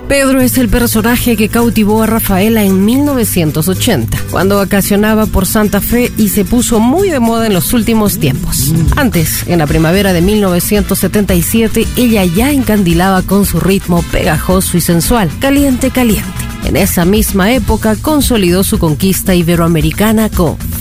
Pedro es el personaje que cautivó a Rafaela en 1980, cuando vacacionaba por Santa Fe y se puso muy de moda en los últimos tiempos. Antes, en la primavera de 1977, ella ya encandilaba con su ritmo pegajoso y sensual, Caliente Caliente. En esa misma época consolidó su conquista iberoamericana con